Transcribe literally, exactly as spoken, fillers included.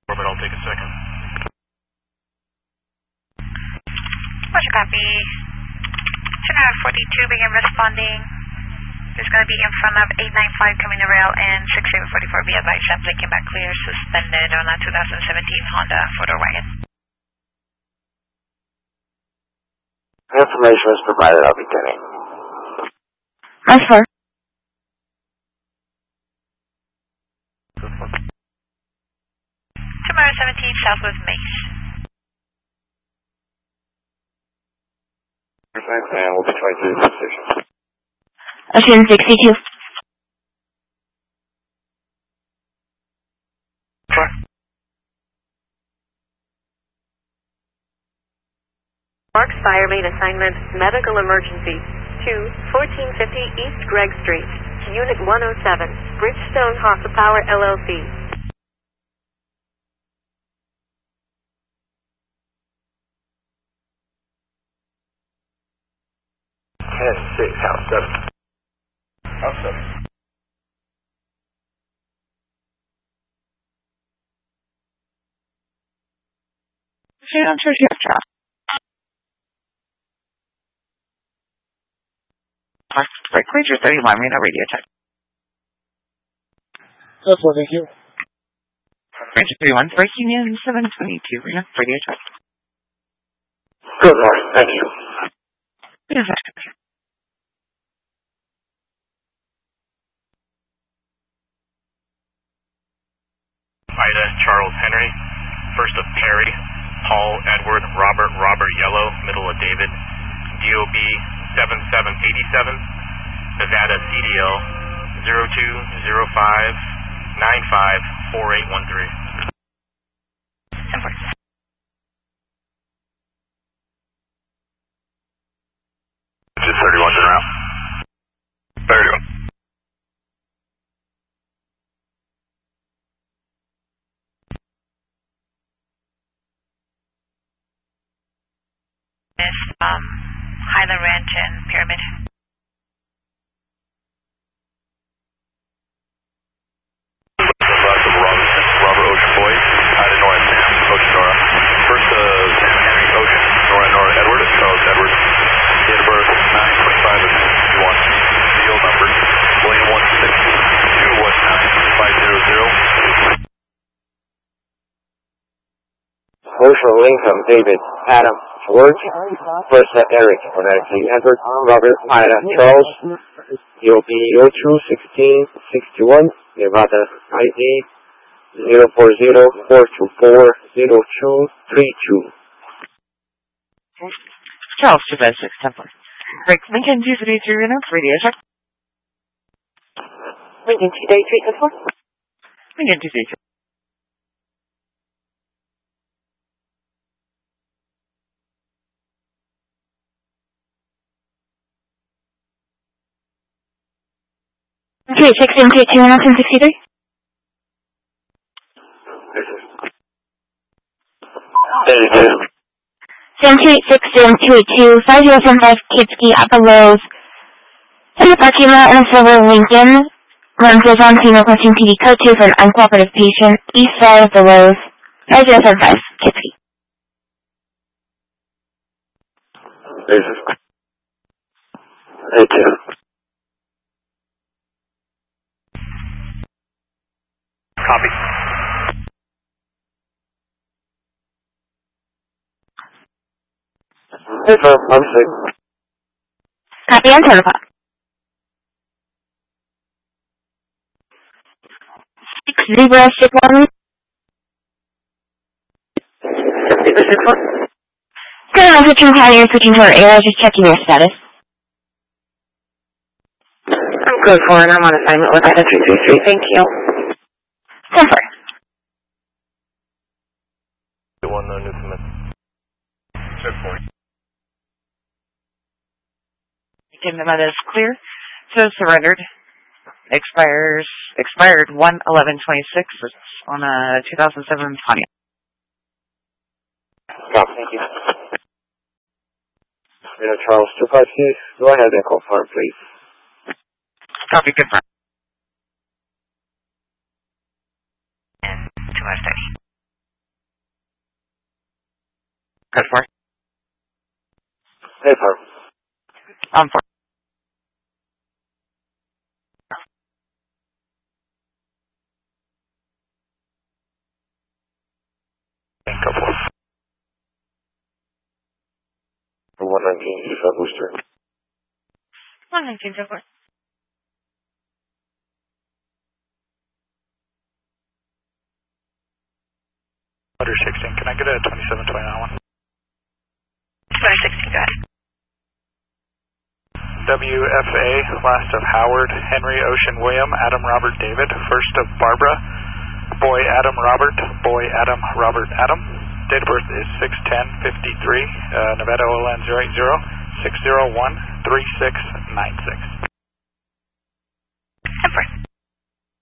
But I'll take a second. Roger, copy. Chinook forty-two, begin responding. There's going to be in front of eight nine five coming to rail and six seven forty-four. Be advised, airplane came back clear, suspended on a two thousand seventeen Honda photo wagon. Information is provided, I'll be turning. That's fine. Tomorrow seventeen, Southwest Mace. And we'll be trying to the station. Ocean sixty-two. Sure. Mark Spire made assignment medical emergency to fourteen fifty East Gregg Street, Unit one oh seven, Bridgestone Hossa Power L L C. ten six, House seven. House seven. She don't charge you extra. Ranger thirty-one, radar radio check. That's one, thank you. Ranger thirty-one, breaking in seven twenty-two, radar check. Good morning, thank you. Yes, Ida, Charles Henry, first of Perry, Paul, Edward, Robert, Robert, Yellow, middle of David, D O B seven seven eight seven, Nevada C D L zero two zero five nine five four eight one three. Just thirty-one to round. thirty-one. Um, Highland Ranch and Pyramid. Robert Ocean Boy, Ida Nora Sam, Ocean Nora. First uh, Sam Henry Ocean, Nora Nora Edward, Charles Edward. Date of birth nine twenty-five of sixty-one. Field number William one six two one nine five zero zero. Ocean Lincoln, David, Adam, George, first at Eric, phonetically Edward, Robert, Ida, Charles, D O B zero two one six six one, Nevada I D zero four zero four two four zero two three two. Charles, two five six, ten four. Rick, Lincoln two three three, radio check. Lincoln two three three, ten four. Lincoln two three three. Okay, six seven two two one seven sixty-three. thirty-two. seven two eight six seven two eight two five zero seven five Kitski at the Lowe's. In the parking lot in Silver Lincoln. Runs goes on to requesting P D code two for an uncooperative patient. East side of the Lowe's. five zero seven five Kitski. thirty-two. Copy. Hey, sir, I'm sick. Copy on ten o'clock. Six zebra six one. Zebra six one. Good, I'm switching power, you're switching to our air, just checking your status. I'm good for it. I'm on assignment with Ida three three three. Thank you. ten four. One uh, Newfoundland. Check point. Give them that is clear. So surrendered. Expires expired one eleven twenty six. It's on a two thousand seven Pontiac. Copy, thank you. Radar Charles two five six. Go ahead and confirm, please. Copy, confirm. And two hours thirty. Head far. Head far. I'm far. Couple of one nineteen, South Booster. one nineteen, so forth. Motor sixteen, can I get a twenty-seven twenty-nine one? Motor sixteen, got it. W F A, last of Howard, Henry, Ocean, William, Adam, Robert, David, first of Barbara, boy Adam, Robert, boy Adam, Robert, Adam. Date of birth is six ten fifty-three, uh, Nevada O L N zero eight zero, six zero one, three six nine six. Temper.